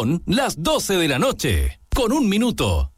Son las 12 de la noche, con 1 minuto.